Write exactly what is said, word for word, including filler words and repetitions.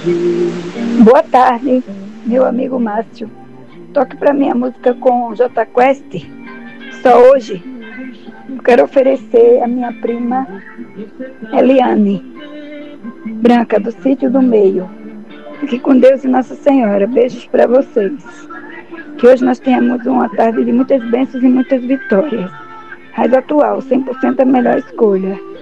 Boa tarde, meu amigo Márcio. Toque para mim a música com J Quest. Só hoje eu quero oferecer a minha prima Eliane Branca, do Sítio do Meio. Fique com Deus e Nossa Senhora. Beijos para vocês. Que hoje nós tenhamos uma tarde de muitas bênçãos e muitas vitórias. Rádio Atual, cem por cento a melhor escolha.